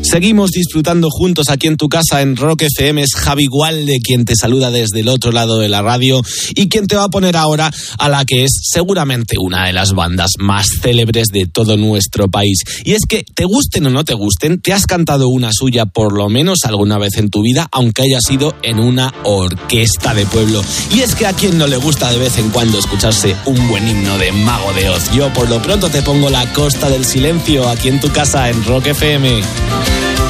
Seguimos disfrutando juntos aquí en tu casa en Rock FM. Es Javi Gualde quien te saluda desde el otro lado de la radio y quien te va a poner ahora a la que es seguramente una de las bandas más célebres de todo nuestro país. Y es que, te gusten o no te gusten, te has cantado una suya por lo menos alguna vez en tu vida, aunque haya sido en una orquesta de pueblo. Y es que a quien no le gusta de vez en cuando escucharse un buen himno de Mago de Oz. Yo por lo pronto te pongo La Costa del Silencio aquí en tu casa en Rock FM.